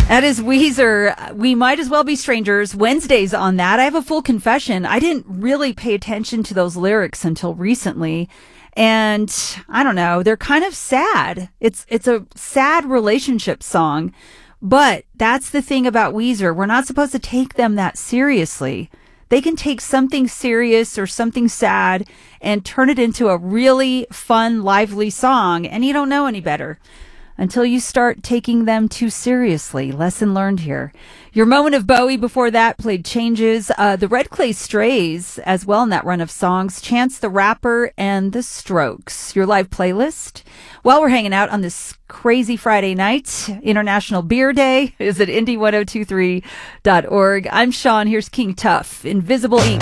That is Weezer. We Might As Well Be Strangers. Wednesdays on that. I have a full confession. I didn't really pay attention to those lyrics until recently. And I don't know, they're kind of sad. It's a sad relationship song. But that's the thing about Weezer. We're not supposed to take them that seriously. They can take something serious or something sad and turn it into a really fun, lively song, and you don't know any better until you start taking them too seriously. Lesson learned here. Your moment of Bowie before that played Changes. The Red Clay Strays as well in that run of songs. Chance the Rapper and The Strokes. Your live playlist. While we're hanging out on this crazy Friday night, International Beer Day is at indie1023.org. I'm Sean. Here's King Tuff, Invisible Ink.